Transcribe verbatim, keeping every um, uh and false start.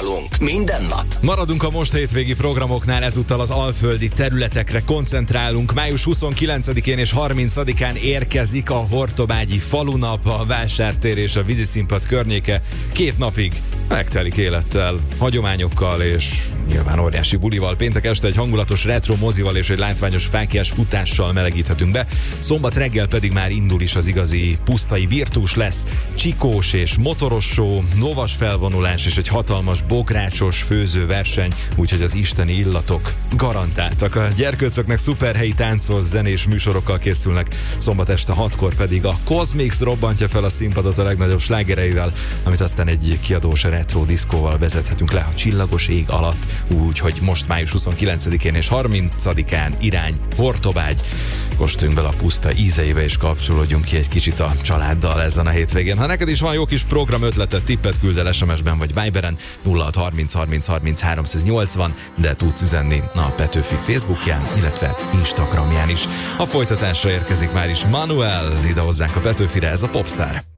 nálunk. Minden nap. Maradunk a most hétvégi programoknál, ezúttal az alföldi területekre koncentrálunk. május huszonkilencedikén és harmincadikán érkezik a Hortobágyi falunap, a vásártér és a víziszínpad környéke két napig megtelik élettel, hagyományokkal és nyilván óriási bulival. Péntek este egy hangulatos retro mozival és egy látványos fáklyás futással melegíthetünk be. Szombat reggel pedig már indul is az igazi pusztai virtus, lesz csikós és motoros show, lovas felvonulás és egy hatalmas bográcsos főzőverseny, úgyhogy az isteni illatok garantáltak. A gyerkőcöknek szuperhelyi táncos, zenés műsorokkal készülnek, szombat este hatkor pedig a Cosmix robbantja fel a színpadot a legnagyobb slágereivel, amit aztán egy kiadós retro diszkóval vezethetünk le a csillagos ég alatt, úgyhogy most május huszonkilencedikén és harmincadikán irány Hortobágy. Kóstoljunk bele a puszta ízeibe és kapcsolódjunk ki egy kicsit a családdal ezen a hétvégén. Ha neked is van jó kis program ötletet, tippet küld el es em es-ben vagy Viberen nulla hat harminc harminc harminc háromszáznyolcvan, de tudsz üzenni a Petőfi Facebookján, illetve Instagramján is. A folytatásra érkezik már is Manuel ide hozzánk a Petőfire, ez a Popstar.